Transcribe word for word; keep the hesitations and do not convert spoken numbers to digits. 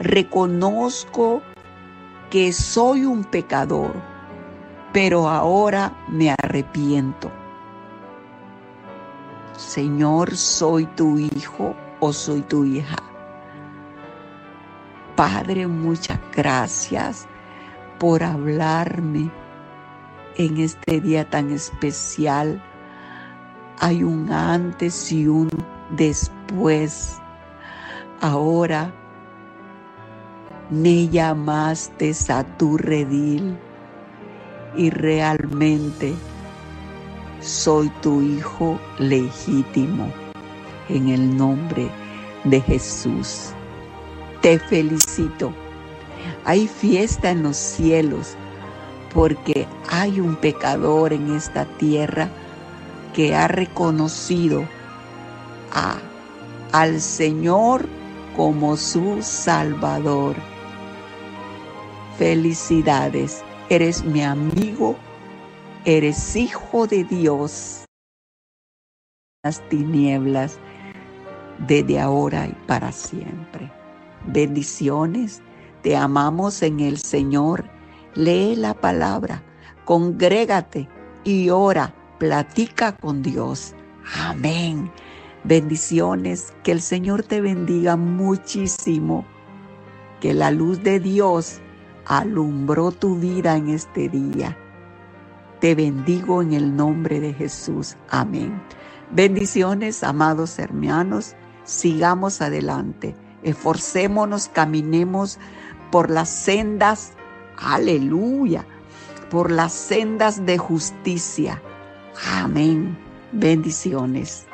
reconozco que soy un pecador, pero ahora me arrepiento. Señor, soy tu hijo o soy tu hija. Padre, muchas gracias por hablarme en este día tan especial. Hay un antes y un después. Ahora me llamaste a tu redil y realmente soy tu hijo legítimo en el nombre de Jesús. Te felicito. Hay fiesta en los cielos porque hay un pecador en esta tierra que ha reconocido a, al Señor como su Salvador. Felicidades, eres mi amigo, eres hijo de Dios. Las tinieblas desde ahora y para siempre. Bendiciones, te amamos en el Señor. Lee la palabra, congrégate y ora, platica con Dios. Amén. Bendiciones, que el Señor te bendiga muchísimo, que la luz de Dios alumbró tu vida en este día. Te bendigo en el nombre de Jesús. Amén. Bendiciones, amados hermanos, sigamos adelante, esforcémonos, caminemos por las sendas, aleluya, por las sendas de justicia. Amén. Bendiciones.